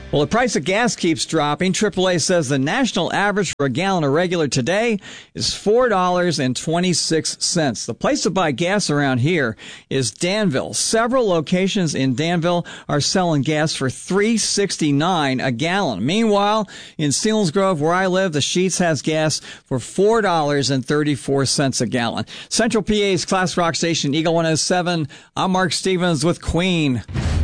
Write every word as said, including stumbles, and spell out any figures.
Well, the price of gas keeps dropping. triple A says the national average for a gallon of regular today is four dollars and twenty-six cents. The place to buy gas around here is Danville. Several locations in Danville are selling gas for three dollars and sixty-nine cents a gallon. Meanwhile, in Selinsgrove, where I live, the Sheetz has gas for four dollars and thirty-four cents a gallon. Central P A's Class Rock Station, Eagle one oh seven. I'm Mark Stevens with Queen.